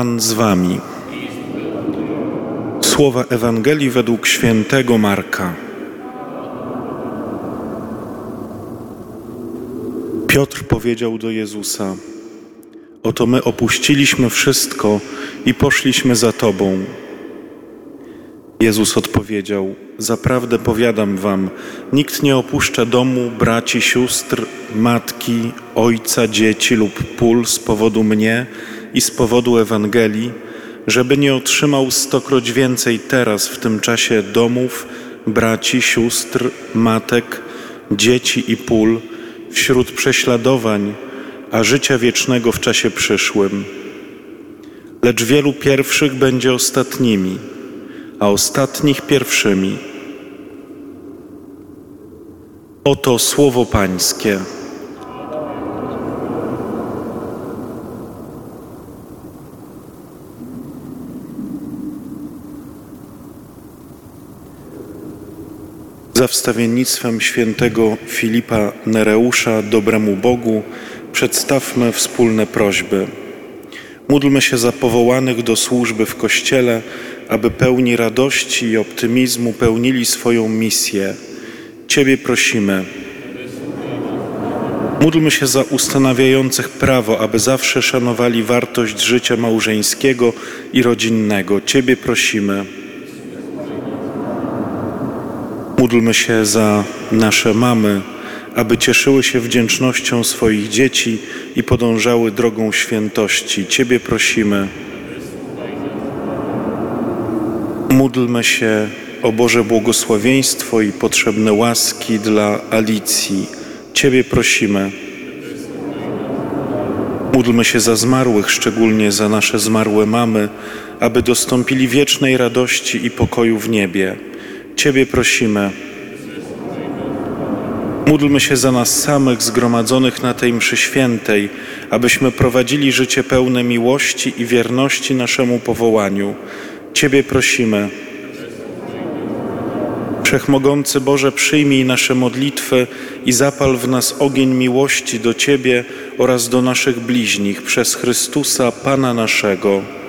Pan z wami. Słowa Ewangelii według świętego Marka. Piotr powiedział do Jezusa: oto my opuściliśmy wszystko i poszliśmy za Tobą. Jezus odpowiedział: zaprawdę powiadam wam, nikt nie opuszcza domu, braci, sióstr, matki, ojca, dzieci lub pól z powodu mnie i z powodu Ewangelii, żeby nie otrzymał 100-kroć więcej teraz w tym czasie domów, braci, sióstr, matek, dzieci i pól wśród prześladowań, a życia wiecznego w czasie przyszłym. Lecz wielu pierwszych będzie ostatnimi, a ostatnich pierwszymi. Oto słowo Pańskie. Za wstawiennictwem świętego Filipa Nereusza dobremu Bogu przedstawmy wspólne prośby. Módlmy się za powołanych do służby w Kościele, aby pełni radości i optymizmu pełnili swoją misję. Ciebie prosimy. Módlmy się za ustanawiających prawo, aby zawsze szanowali wartość życia małżeńskiego i rodzinnego. Ciebie prosimy. Módlmy się za nasze mamy, aby cieszyły się wdzięcznością swoich dzieci i podążały drogą świętości. Ciebie prosimy. Módlmy się o Boże błogosławieństwo i potrzebne łaski dla Alicji. Ciebie prosimy. Módlmy się za zmarłych, szczególnie za nasze zmarłe mamy, aby dostąpili wiecznej radości i pokoju w niebie. Ciebie prosimy. Módlmy się za nas samych zgromadzonych na tej mszy świętej, abyśmy prowadzili życie pełne miłości i wierności naszemu powołaniu. Ciebie prosimy. Wszechmogący Boże, przyjmij nasze modlitwy i zapal w nas ogień miłości do Ciebie oraz do naszych bliźnich przez Chrystusa, Pana naszego.